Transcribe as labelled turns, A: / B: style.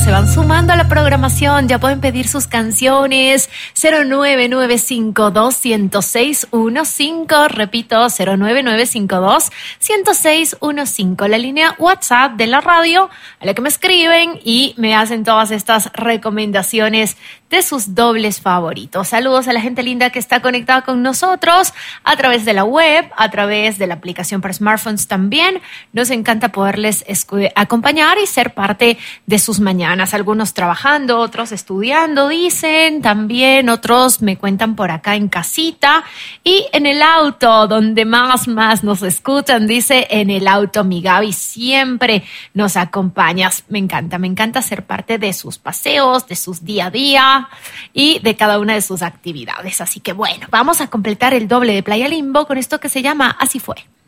A: se van sumando a la programación. Ya pueden pedir sus canciones. 09952-106115. Repito, 09952-106115. La línea WhatsApp de la radio a la que me escriben y me hacen todas estas recomendaciones de sus dobles favoritos. Saludos a la gente linda que está conectada con nosotros a través de la web, a través de la aplicación para smartphones también. Nos encanta poderles acompañar y ser parte de sus mañanas. Algunos trabajando, otros estudiando, dicen. También otros me cuentan por acá en casita y en el auto, donde más nos escuchan. Dice, en el auto, mi Gaby, siempre nos acompañas. Me encanta ser parte de sus paseos, de sus día a día y de cada una de sus actividades. Así que bueno, vamos a completar el doble de Playa Limbo con esto que se llama Así Fue.